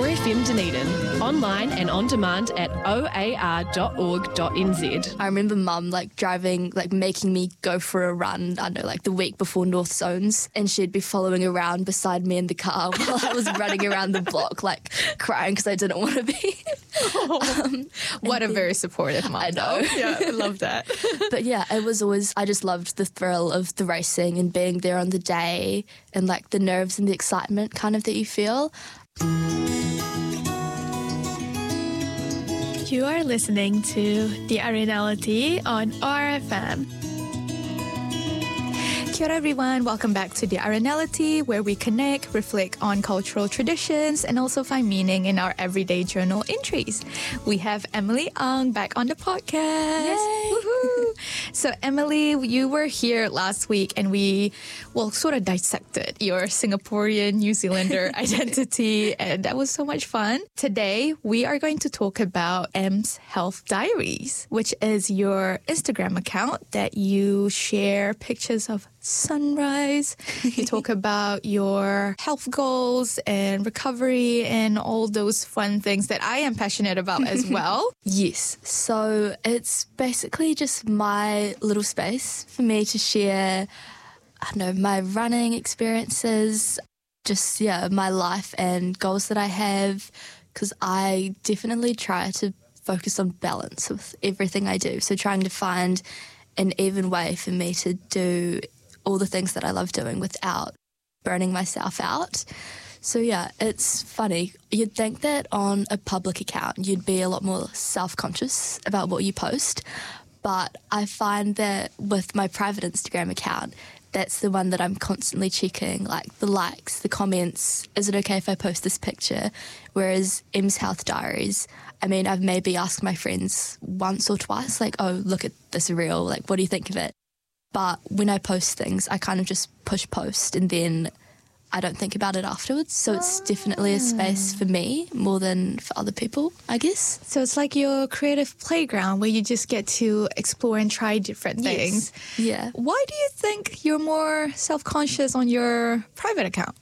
OAR FM Dunedin, online and on demand at oar.org.nz. I remember Mum driving, making me go for a run, I don't know, the week before North Zones, and she'd be following around beside me in the car while I was running around the block, crying because I didn't want to be. What a very supportive mum. I know. Yeah, I love that. But yeah, it was always, I just loved the thrill of the racing and being there on the day and the nerves and the excitement kind of that you feel. You are listening to The Arenality on RFM. Kia ora everyone, welcome back to The Arenality, where we connect, reflect on cultural traditions and also find meaning in our everyday journal entries. We have Emily Ang back on the podcast. Yay! Woohoo! So Emily, you were here last week and we sort of dissected your Singaporean New Zealander identity, and that was so much fun. Today we are going to talk about M's Health Diaries, which is your Instagram account that you share pictures of sunrise. You talk about your health goals and recovery and all those fun things that I am passionate about as well. Yes, so it's basically just my little space for me to share, my running experiences, just, my life and goals that I have, because I definitely try to focus on balance with everything I do. So trying to find an even way for me to do all the things that I love doing without burning myself out. So yeah, it's funny. You'd think that on a public account you'd be a lot more self-conscious about what you post, but I find that with my private Instagram account, that's the one that I'm constantly checking, the likes, the comments, is it okay if I post this picture? Whereas M's Health Diaries, I've maybe asked my friends once or twice, oh, look at this reel, what do you think of it? But when I post things, I kind of just push post and then I don't think about it afterwards. So it's definitely a space for me more than for other people, I guess. So it's like your creative playground where you just get to explore and try different things. Yeah. Why do you think you're more self-conscious on your private account?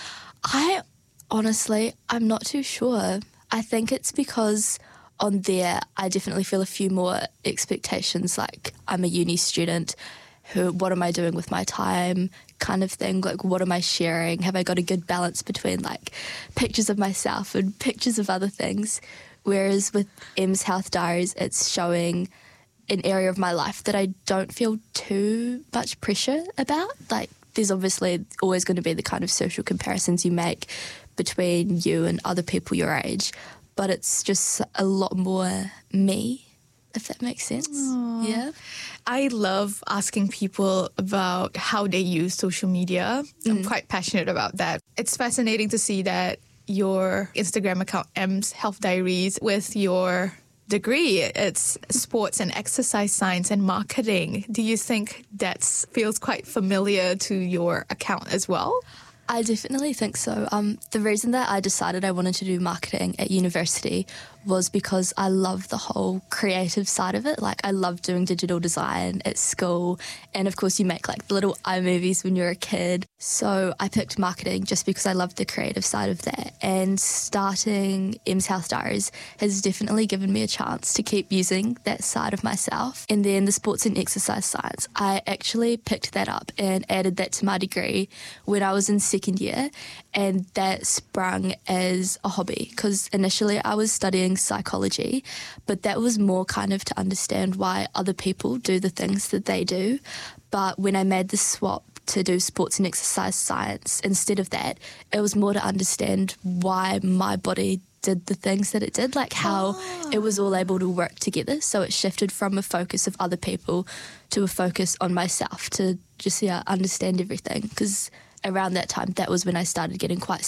I'm not too sure. I think it's because on there I definitely feel a few more expectations, I'm a uni student. What am I doing with my time kind of thing? What am I sharing? Have I got a good balance between pictures of myself and pictures of other things? Whereas with M's Health Diaries, it's showing an area of my life that I don't feel too much pressure about. There's obviously always going to be the kind of social comparisons you make between you and other people your age, but it's just a lot more me, if that makes sense. Aww. Yeah. I love asking people about how they use social media. I'm quite passionate about that. It's fascinating to see that your Instagram account, M's Health Diaries, with your degree, it's sports and exercise science and marketing. Do you think that feels quite familiar to your account as well? I definitely think so. The reason that I decided I wanted to do marketing at university was because I love the whole creative side of it. I love doing digital design at school. And of course you make the little iMovies when you're a kid. So I picked marketing just because I love the creative side of that. And starting M's Health Diaries has definitely given me a chance to keep using that side of myself. And then the sports and exercise science, I actually picked that up and added that to my degree when I was in second year. And that sprung as a hobby because initially I was studying psychology, but that was more kind of to understand why other people do the things that they do. But when I made the swap to do sports and exercise science instead of that, it was more to understand why my body did the things that it did, how it was all able to work together. So it shifted from a focus of other people to a focus on myself to just understand everything, because around that time, that was when I started getting quite